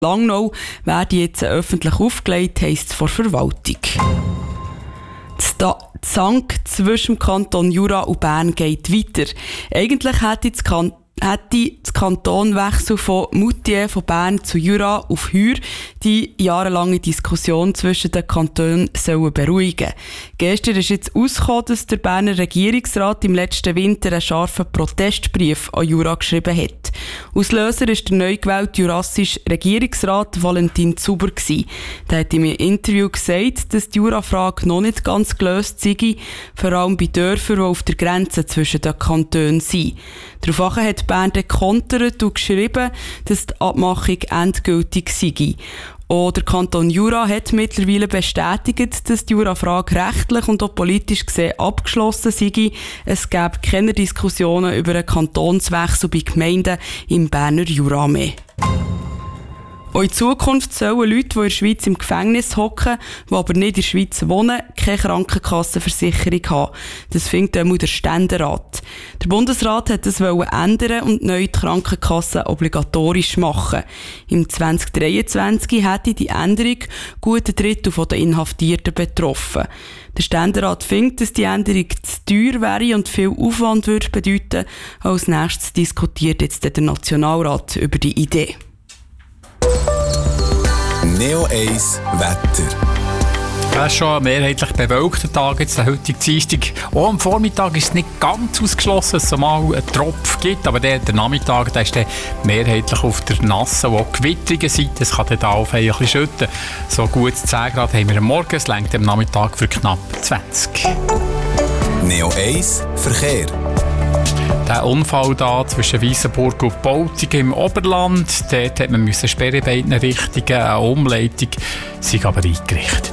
Langnau werden jetzt öffentlich aufgelegt, heisst es vor Verwaltung. Die Zank zwischen dem Kanton Jura und Bern geht weiter. Eigentlich hätte das Kantonwechsel von Moutier von Bern zu Jura auf Hür die jahrelange Diskussion zwischen den Kantonen beruhigen sollen. Gestern ist jetzt herausgekommen, dass der Berner Regierungsrat im letzten Winter einen scharfen Protestbrief an Jura geschrieben hat. Auslöser war der neu gewählte jurassische Regierungsrat Valentin Zuber. Der hat in einem Interview gesagt, dass die Jura-Frage noch nicht ganz gelöst sei, vor allem bei Dörfern, die auf der Grenze zwischen den Kantonen sind. Daraufhin hat Bern gekontert und geschrieben, dass die Abmachung endgültig sei. Auch der Kanton Jura hat mittlerweile bestätigt, dass die Jura-Frage rechtlich und auch politisch gesehen abgeschlossen sei. Es gäbe keine Diskussionen über einen Kantonswechsel bei Gemeinden im Berner Jura mehr. Auch in Zukunft sollen Leute, die in der Schweiz im Gefängnis hocken, die aber nicht in der Schweiz wohnen, keine Krankenkassenversicherung haben. Das findet auch der Ständerat. Der Bundesrat hat das ändern und neu die Krankenkassen obligatorisch machen. Im 2023 hätte die Änderung gut ein Drittel der Inhaftierten betroffen. Der Ständerat findet, dass die Änderung zu teuer wäre und viel Aufwand würde bedeuten. Als nächstes diskutiert jetzt der Nationalrat über die Idee. Neo 1 Wetter. Es ist schon ein mehrheitlich bewölkter Tag, jetzt der heutige Dienstag. Auch am Vormittag ist es nicht ganz ausgeschlossen, dass es mal einen Tropf gibt, aber der Nachmittag der ist dann mehrheitlich auf der nassen und auch gewittrigen Seite. Es kann dann da auf ein bisschen schütten. So gut 10 Grad haben wir am Morgen, es reicht am Nachmittag für knapp 20. Neo 1 Verkehr. Der Unfall da zwischen Weissenburg und Bautigen im Oberland, dort musste man sperren in beiden Richtungen, eine Umleitung sei aber eingerichtet.